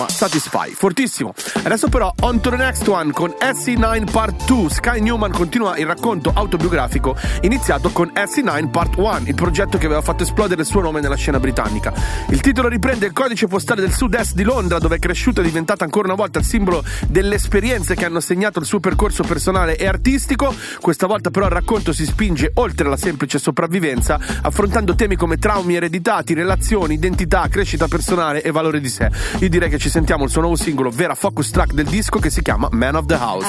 Satisfy, fortissimo. Adesso però on to the next one con SC9 Part 2. Sky Newman continua il racconto autobiografico iniziato con SC9 Part 1, il progetto che aveva fatto esplodere il suo nome nella scena britannica. Il titolo riprende il codice postale del sud-est di Londra, dove è cresciuta e diventata ancora una volta il simbolo delle esperienze che hanno segnato il suo percorso personale e artistico. Questa volta però il racconto si spinge oltre la semplice sopravvivenza, affrontando temi come traumi ereditati, relazioni, identità, crescita personale e valore di sé. Io direi che ci sentiamo il suo nuovo singolo, vera focus track del disco, che si chiama Man of the House.